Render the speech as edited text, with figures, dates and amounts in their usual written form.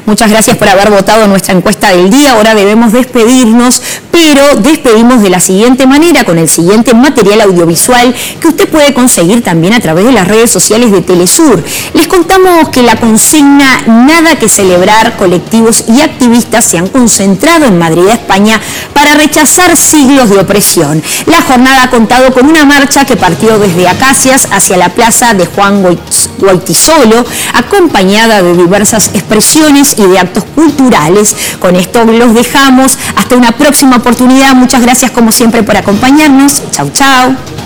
Muchas gracias por haber votado nuestra encuesta del día. Ahora debemos despedirnos, pero despedimos de la siguiente manera, con el siguiente material audiovisual que usted puede conseguir también a través de las redes sociales de Telesur. Les contamos que la consigna "Nada que celebrar", colectivos y activistas se han concentrado en Madrid, España, para rechazar siglos de opresión. La jornada ha contado con una marcha que partió desde Acacias hacia la plaza de Juan Goytisolo, acompañada de diversas expresiones y de actos culturales. Con esto los dejamos. Hasta una próxima oportunidad. Muchas gracias como siempre por acompañarnos. Chau, chau.